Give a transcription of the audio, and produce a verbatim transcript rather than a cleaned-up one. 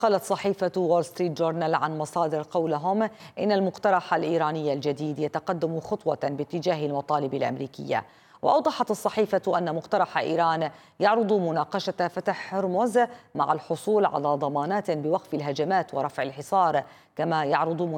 قالت صحيفة وول ستريت جورنال عن مصادر قولهم إن المقترح الإيراني الجديد يتقدم خطوة باتجاه المطالب الأمريكية. وأوضحت الصحيفة أن مقترح إيران يعرض مناقشة فتح هرمز مع الحصول على ضمانات بوقف الهجمات ورفع الحصار، كما يعرض